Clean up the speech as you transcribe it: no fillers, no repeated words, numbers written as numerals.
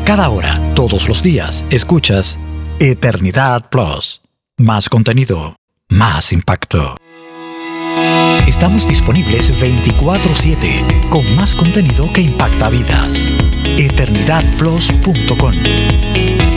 cada hora, todos los días, escuchas Eternidad Plus. Más contenido, más impacto. Estamos disponibles 24/7 con más contenido que impacta vidas. eternidadplus.com